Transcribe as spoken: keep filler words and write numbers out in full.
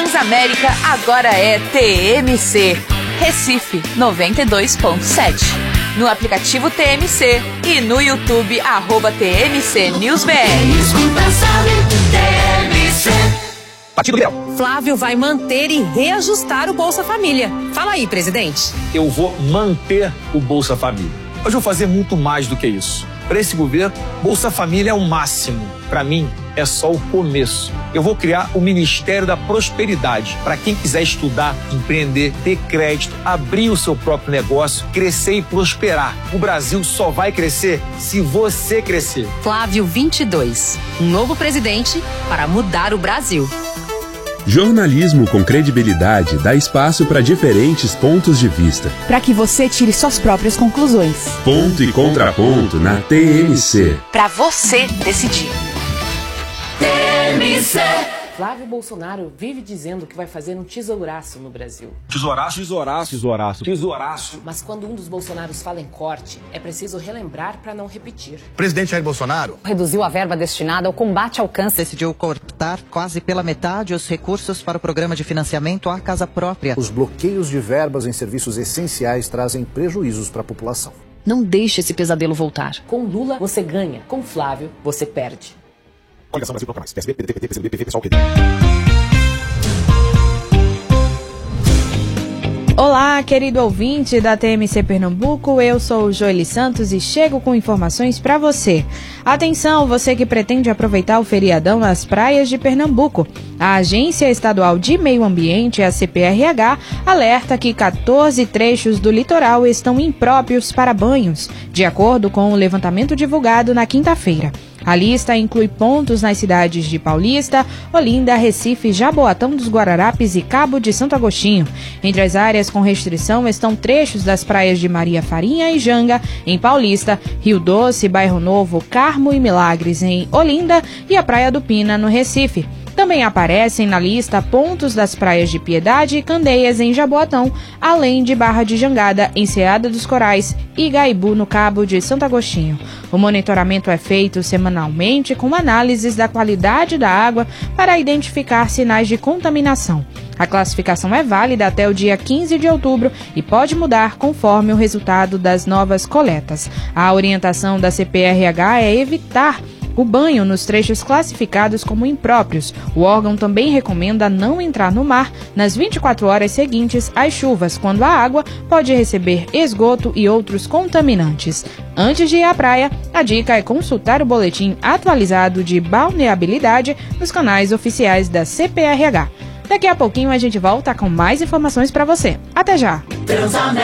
Transamérica agora é T M C. Recife noventa e dois ponto sete. No aplicativo T M C e no YouTube, arroba T M C News B R. Partido Liberal. Flávio vai manter e reajustar o Bolsa Família. Fala aí, presidente. Eu vou manter o Bolsa Família. Hoje eu vou fazer muito mais do que isso. Para esse governo, Bolsa Família é o máximo. Para mim, é só o começo. Eu vou criar o Ministério da Prosperidade para quem quiser estudar, empreender, ter crédito, abrir o seu próprio negócio, crescer e prosperar. O Brasil só vai crescer se você crescer. Flávio vinte e dois, um novo presidente para mudar o Brasil. Jornalismo com credibilidade dá espaço para diferentes pontos de vista. Para que você tire suas próprias conclusões. Ponto e contraponto na T M C. Para você decidir. T M C. Flávio Bolsonaro vive dizendo que vai fazer um tesouraço no Brasil. Tesouraço, tesouraço, tesouraço, tesouraço. Mas quando um dos Bolsonaros fala em corte, é preciso relembrar para não repetir. Presidente Jair Bolsonaro reduziu a verba destinada ao combate ao câncer. Decidiu cortar quase pela metade os recursos para o programa de financiamento à casa própria. Os bloqueios de verbas em serviços essenciais trazem prejuízos para a população. Não deixe esse pesadelo voltar. Com Lula, você ganha. Com Flávio, você perde. Coligação Brasil Toca Mais. P S B, P D T, P T, P C do B, P V, pessoal, P D. Olá, querido ouvinte da T M C Pernambuco, eu sou Joeli Santos e chego com informações para você. Atenção, você que pretende aproveitar o feriadão nas praias de Pernambuco. A Agência Estadual de Meio Ambiente, a C P R H, alerta que quatorze trechos do litoral estão impróprios para banhos, de acordo com o levantamento divulgado na quinta-feira. A lista inclui pontos nas cidades de Paulista, Olinda, Recife, Jaboatão dos Guararapes e Cabo de Santo Agostinho. Entre as áreas com restrição estão trechos das praias de Maria Farinha e Janga, em Paulista, Rio Doce, Bairro Novo, Carmo e Milagres, em Olinda, e a Praia do Pina, no Recife. Também aparecem na lista pontos das praias de Piedade e Candeias, em Jaboatão, além de Barra de Jangada, Enseada dos Corais e Igaibu, no Cabo de Santo Agostinho. O monitoramento é feito semanalmente com análises da qualidade da água para identificar sinais de contaminação. A classificação é válida até o dia quinze de outubro e pode mudar conforme o resultado das novas coletas. A orientação da C P R H é evitar o banho nos trechos classificados como impróprios. O órgão também recomenda não entrar no mar nas vinte e quatro horas seguintes às chuvas, quando a água pode receber esgoto e outros contaminantes. Antes de ir à praia, a dica é consultar o boletim atualizado de balneabilidade nos canais oficiais da C P R H. Daqui a pouquinho a gente volta com mais informações para você. Até já!